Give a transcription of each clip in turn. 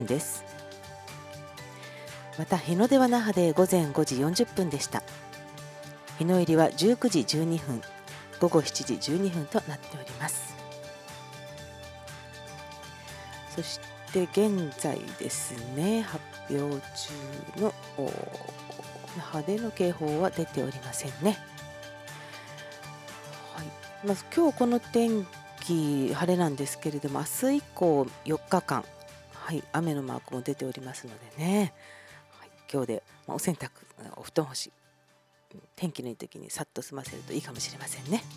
です。また日の出は那覇で午前5時40分でした。日の入りは19時12分、午後7時12分となっております。そして現在ですね、発表中の那覇での警報は出ておりませんね。はい、まず今日この天気晴れなんですけれども、明日以降4日間、はい、雨のマークも出ておりますのでね、はい、今日で、お洗濯、お布団干し、天気のいい時にさっと済ませるといいかもしれませんね。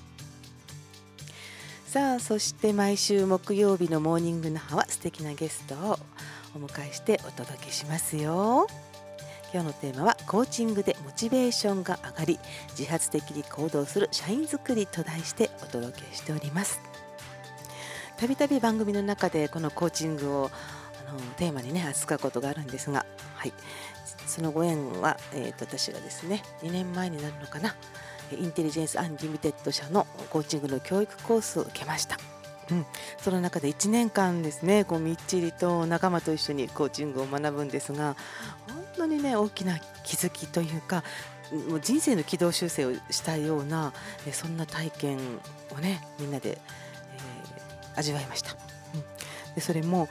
さあ、そして毎週木曜日のモーニング那覇は素敵なゲストをお迎えしてお届けしますよ。今日のテーマはコーチングでモチベーションが上がり自発的に行動する社員作りと題してお届けしております。たびたび番組の中でこのコーチングをテーマにね扱うことがあるんですが、はい、そのご縁は、私がですね2年前になるのかな、インテリジェンスアンリミテッド社のコーチングの教育コースを受けました。その中で1年間ですね、みっちりと仲間と一緒にコーチングを学ぶんですが、本当にね大きな気づきというか、もう人生の軌道修正をしたような、そんな体験をねみんなで、味わいました。でそれも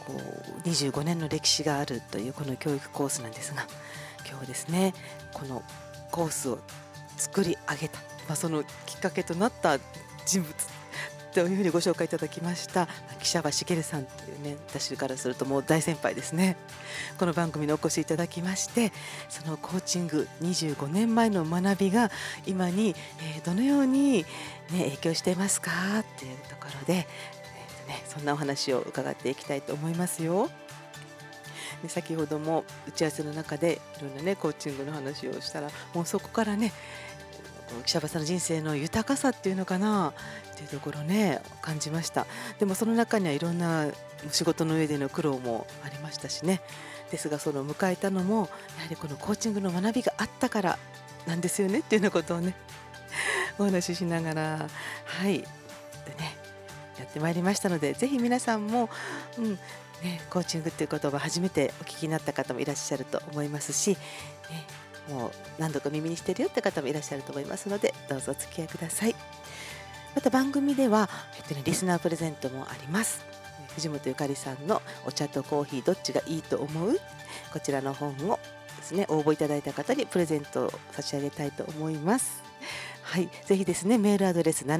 25年の歴史があるというこの教育コースなんですが、今日ですねこのコースを作り上げた、そのきっかけとなった人物というふうにご紹介いただきました木シャバ茂さんというね、私からするともう大先輩ですね。この番組にお越しいただきまして、そのコーチング25年前の学びが今に、どのように、影響していますかっていうところで、そんなお話を伺っていきたいと思いますよ。で先ほども打ち合わせの中でいろんなねコーチングの話をしたら、もうそこからね岸場さんの人生の豊かさっていうのかなっていうところね感じました。でもその中にはいろんな仕事の上での苦労もありましたしね。ですがその迎えたのもやはりこのコーチングの学びがあったからなんですよねっていうようなことをねお話ししながら、はいでねやってまいりましたので、ぜひ皆さんも、コーチングっていう言葉初めてお聞きになった方もいらっしゃると思いますし、もう何度か耳にしてるよって方もいらっしゃると思いますので、どうぞお付き合いください。また番組では、リスナープレゼントもあります。藤本ゆかりさんのお茶とコーヒーどっちがいいと思う、こちらの本をですね応募いただいた方にプレゼントを差し上げたいと思います。はい、ぜひですねメールアドレス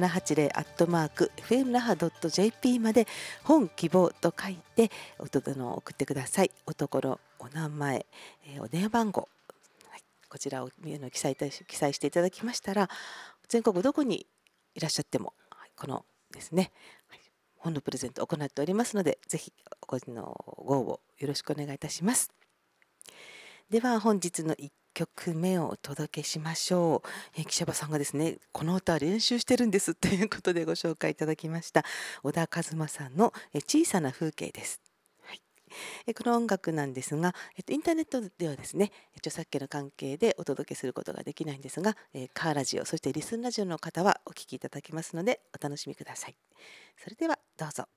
780@fmraha.jp まで本希望と書いて送ってください。おところ、お名前、お電話番号、はい、こちらを記載していただきましたら、全国どこにいらっしゃっても、はい、このですね、はい、本のプレゼントを行っておりますので、ぜひご応募よろしくお願いいたします。では本日の1曲目をお届けしましょう。岸場さんがですねこの歌練習してるんですということでご紹介いただきました小田和正さんの小さな風景です。はい、この音楽なんですが、インターネットではですね著作権の関係でお届けすることができないんですが、カーラジオそしてリスンラジオの方はお聞きいただけますのでお楽しみください。それではどうぞ。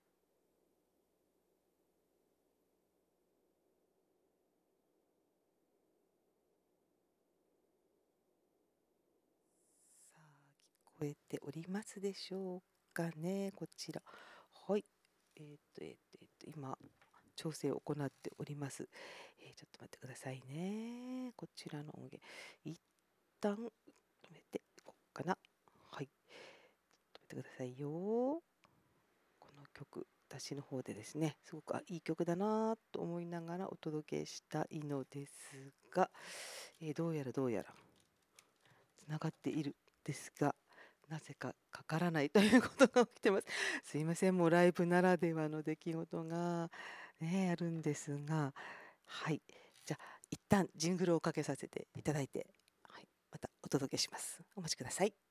さあ聞こえておりますでしょうかね、こちら。はい、今調整を行っております。ちょっと待ってくださいね。こちらの音源一旦止めていこうかな。はい、止めてくださいよ。この曲私の方でですねすごくいい曲だなと思いながらお届けしたいのですが、どうやらつながっているですが、なぜかかからないということが起きてます。すいません、もうライブならではの出来事がねあるんですが、はい、じゃあ一旦ジングルをかけさせていただいて、はい、またお届けします。お待ちください。